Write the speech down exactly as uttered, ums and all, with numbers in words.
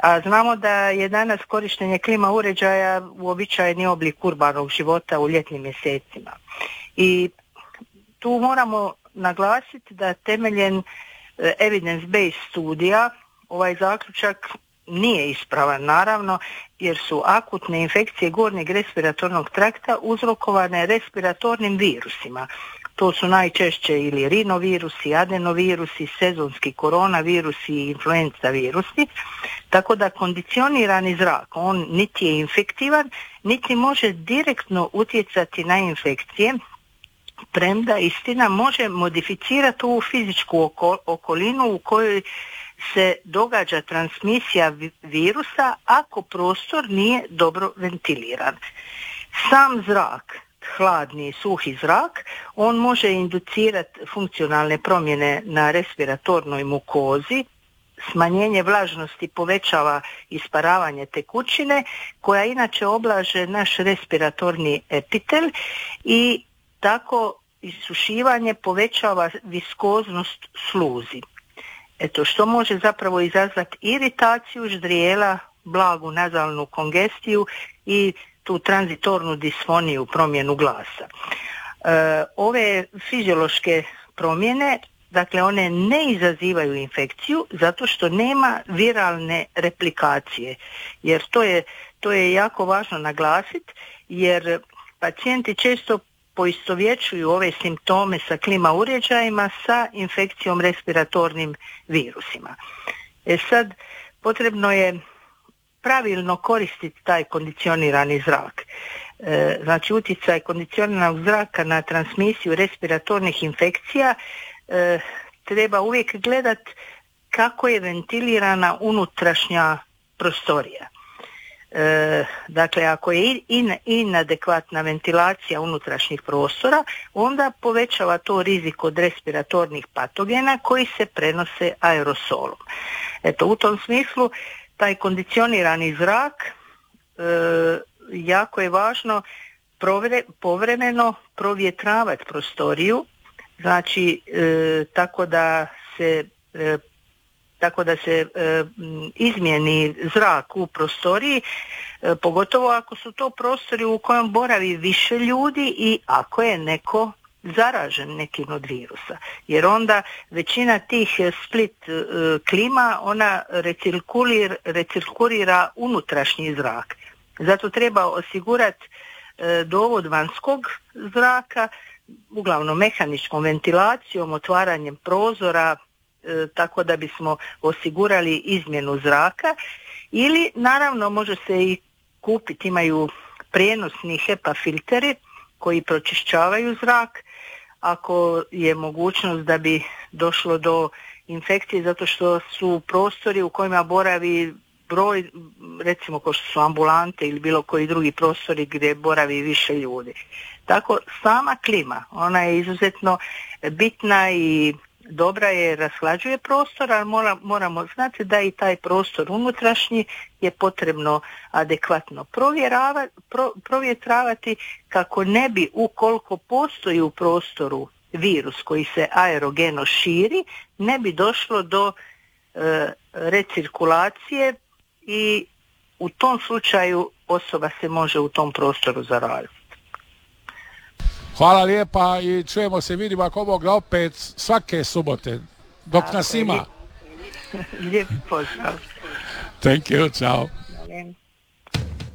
A znamo da je danas korištenje klima uređaja uobičajeni oblik urbanog života u ljetnim mjesecima. I tu moramo naglasiti da temeljem evidence-based studija ovaj zaključak nije ispravan, naravno, jer su akutne infekcije gornjeg respiratornog trakta uzrokovane respiratornim virusima. To su najčešće ili rinovirusi, adenovirusi, sezonski koronavirusi i influenza virusi, tako da kondicionirani zrak, on niti je infektivan, niti može direktno utjecati na infekcije, premda istina može modificirati ovu fizičku okolinu u kojoj se događa transmisija virusa ako prostor nije dobro ventiliran. Sam zrak, hladni i suhi zrak, on može inducirati funkcionalne promjene na respiratornoj mukozi, smanjenje vlažnosti povećava isparavanje tekućine koja inače oblaže naš respiratorni epitel i tako isušivanje povećava viskoznost sluzi. Eto, što može zapravo izazvati iritaciju ždrijela, blagu nazalnu kongestiju i tu tranzitornu disfoniju, promjenu glasa. E, ove fiziološke promjene, dakle, one ne izazivaju infekciju zato što nema viralne replikacije, jer to je, to je jako važno naglasiti, jer pacijenti često poistovjećuju ove simptome sa klima uređajima sa infekcijom respiratornim virusima. E sad, potrebno je pravilno koristiti taj kondicionirani zrak. E, znači, utjecaj kondicioniranog zraka na transmisiju respiratornih infekcija e, treba uvijek gledati kako je ventilirana unutrašnja prostorija. E, dakle, ako je in, inadekvatna ventilacija unutrašnjih prostora, onda povećava to rizik od respiratornih patogena koji se prenose aerosolom. Eto, u tom smislu taj kondicionirani zrak e, jako je važno provre, povremeno provjetravati prostoriju, znači e, tako da se e, tako da se e, izmijeni zrak u prostoriji, e, pogotovo ako su to prostori u kojem boravi više ljudi i ako je neko zaražen nekim od virusa. Jer onda većina tih split e, klima, ona recirkulir, recirkulira unutrašnji zrak. Zato treba osigurati e, dovod vanjskog zraka, uglavnom mehaničkom ventilacijom, otvaranjem prozora, E, tako da bismo osigurali izmjenu zraka, ili naravno može se i kupiti, imaju prijenosni HEPA filteri koji pročišćavaju zrak ako je mogućnost da bi došlo do infekcije zato što su prostori u kojima boravi broj, recimo kao što su ambulante ili bilo koji drugi prostori gdje boravi više ljudi. Tako sama klima, ona je izuzetno bitna i dobra je, rashlađuje prostor, ali mora, moramo znati da i taj prostor unutrašnji je potrebno adekvatno pro, provjetravati kako ne bi, ukoliko postoji u prostoru virus koji se aerogeno širi, ne bi došlo do e, recirkulacije i u tom slučaju osoba se može u tom prostoru zaraziti. Hvala lijepa i čujemo se, vidimo ako Bog da opet svake subote, dok nas ima. Lijep pozdrav. Thank you, ciao.